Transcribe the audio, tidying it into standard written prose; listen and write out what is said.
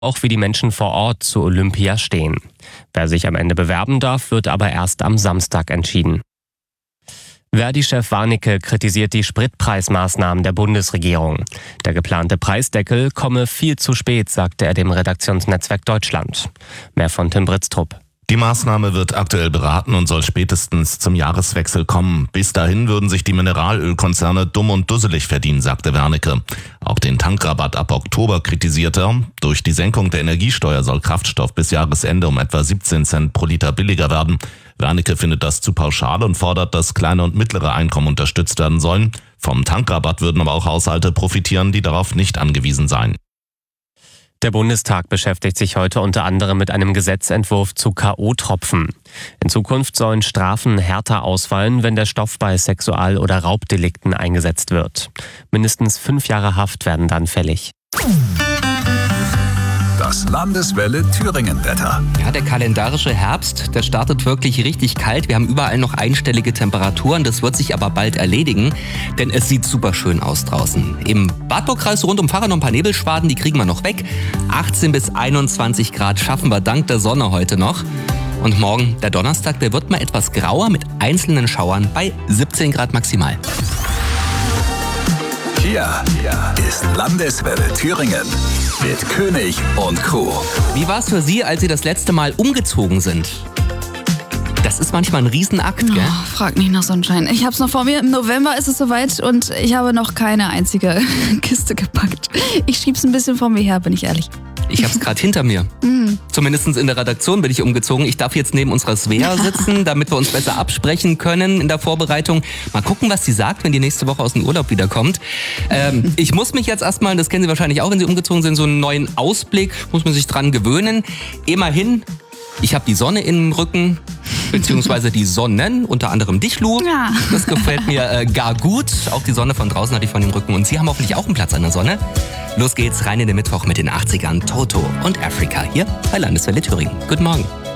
auch wie die Menschen vor Ort zu Olympia stehen. Wer sich am Ende bewerben darf, wird aber erst am Samstag entschieden. Verdi-Chef Warnecke kritisiert die Spritpreismaßnahmen der Bundesregierung. Der geplante Preisdeckel komme viel zu spät, sagte er dem Redaktionsnetzwerk Deutschland. Mehr von Tim Britztrup. Die Maßnahme wird aktuell beraten und soll spätestens zum Jahreswechsel kommen. Bis dahin würden sich die Mineralölkonzerne dumm und dusselig verdienen, sagte Warnecke. Auch den Tankrabatt ab Oktober kritisierte er. Durch die Senkung der Energiesteuer soll Kraftstoff bis Jahresende um etwa 17 Cent pro Liter billiger werden. Warnecke findet das zu pauschal und fordert, dass kleine und mittlere Einkommen unterstützt werden sollen. Vom Tankrabatt würden aber auch Haushalte profitieren, die darauf nicht angewiesen seien. Der Bundestag beschäftigt sich heute unter anderem mit einem Gesetzentwurf zu K.O.-Tropfen. In Zukunft sollen Strafen härter ausfallen, wenn der Stoff bei Sexual- oder Raubdelikten eingesetzt wird. Mindestens 5 Jahre Haft werden dann fällig. Das Landeswelle Thüringen-Wetter. Ja, der kalendarische Herbst, der startet wirklich richtig kalt. Wir haben überall noch einstellige Temperaturen. Das wird sich aber bald erledigen, denn es sieht super schön aus draußen. Im Wartburgkreis rund um Pfarrer noch ein paar Nebelschwaden, die kriegen wir noch weg. 18 bis 21 Grad schaffen wir dank der Sonne heute noch. Und morgen, der Donnerstag, der wird mal etwas grauer mit einzelnen Schauern bei 17 Grad maximal. Hier ist Landeswelle Thüringen mit König und Co. Wie war es für Sie, als Sie das letzte Mal umgezogen sind? Das ist manchmal ein Riesenakt, gell? Oh, frag nicht nach Sonnenschein. Ich hab's noch vor mir. Im November ist es soweit und ich habe noch keine einzige Kiste gepackt. Ich schieb's ein bisschen vor mir her, bin ich ehrlich. Ich hab's gerade hinter mir. Zumindest in der Redaktion bin ich umgezogen. Ich darf jetzt neben unserer Svea sitzen, damit wir uns besser absprechen können in der Vorbereitung. Mal gucken, was sie sagt, wenn die nächste Woche aus dem Urlaub wiederkommt. Ich muss mich jetzt erstmal, das kennen Sie wahrscheinlich auch, wenn Sie umgezogen sind, so einen neuen Ausblick, muss man sich dran gewöhnen. Immerhin, ich habe die Sonne im Rücken, beziehungsweise die Sonnen, unter anderem dich, Lu. Ja. Das gefällt mir gar gut. Auch die Sonne von draußen hatte ich von dem Rücken. Und Sie haben hoffentlich auch einen Platz an der Sonne. Los geht's rein in den Mittwoch mit den 80ern, Toto und Africa hier bei Landeswelle Thüringen. Guten Morgen.